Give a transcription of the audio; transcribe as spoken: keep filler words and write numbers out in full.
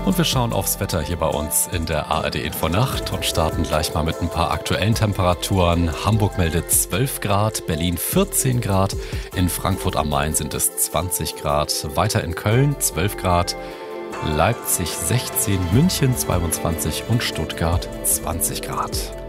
Und wir schauen aufs Wetter hier bei uns in der A R D Infonacht und starten gleich mal mit ein paar aktuellen Temperaturen. Hamburg meldet zwölf Grad, Berlin vierzehn Grad, in Frankfurt am Main sind es zwanzig Grad, weiter in Köln zwölf Grad, Leipzig sechzehn, München zweiundzwanzig und Stuttgart zwanzig Grad.